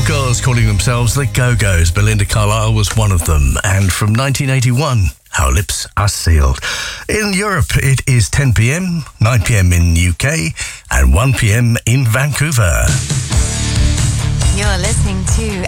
girls calling themselves the Go-Go's. Belinda Carlisle was one of them. And from 1981, Our Lips Are Sealed. In Europe, it is 10 p.m, 9 p.m. in UK, and 1 p.m. in Vancouver. You're listening to